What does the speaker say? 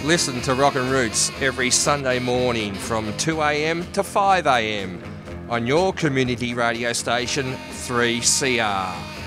Listen to Rockin' Roots every Sunday morning from 2 a.m. to 5 a.m. on your community radio station 3CR.